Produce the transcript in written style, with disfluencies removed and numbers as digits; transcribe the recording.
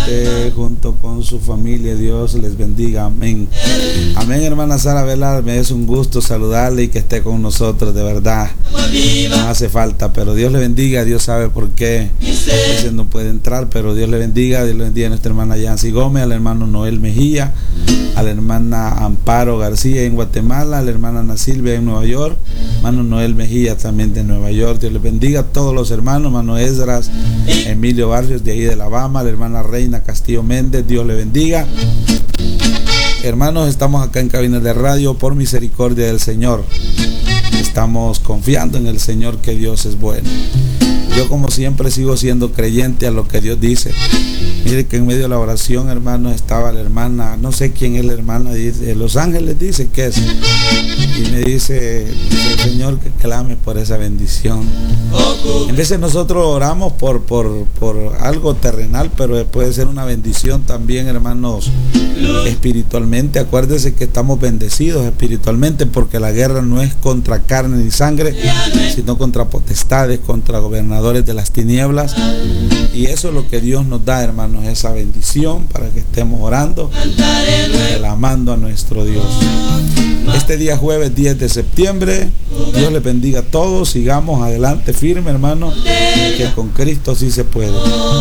usted junto con su familia. Dios les bendiga. Amén. Amén, hermana Sara Velar. Me es un gusto saludarle y que esté con nosotros, de verdad. No hace falta, pero Dios le bendiga. Dios sabe por qué a veces no puede entrar, pero Dios le bendiga. Dios le bendiga a nuestra hermana Yancy Gómez, al hermano Noel Mejía, a la hermana Amparo García en Guatemala, a la hermana Ana Silvia en Nueva York, hermano Noel Mejía también de Nueva York. Dios les bendiga a todos los hermanos, hermano Esdras, Emilio Barrios de ahí de Alabama, la hermana Reina Castillo Méndez. Dios le bendiga. Hermanos, estamos acá en Cabina de Radio por misericordia del Señor. Estamos confiando en el Señor, que Dios es bueno. Yo, como siempre, sigo siendo creyente a lo que Dios dice. Mire que en medio de la oración, hermanos, estaba la hermana, no sé quién es la hermana, de Los Ángeles, dice que es. Y me dice el Señor que clame por esa bendición. En veces nosotros oramos por algo terrenal, pero puede ser una bendición también, hermanos, espiritualmente. Acuérdense que estamos bendecidos espiritualmente, porque la guerra no es contra carne ni sangre, sino contra potestades, contra gobernadores de las tinieblas. Y eso es lo que Dios nos da, hermanos, esa bendición para que estemos orando, clamando a nuestro Dios. Este día jueves 10 de septiembre, Dios les bendiga a todos. Sigamos adelante firme, hermanos, que con Cristo sí se puede.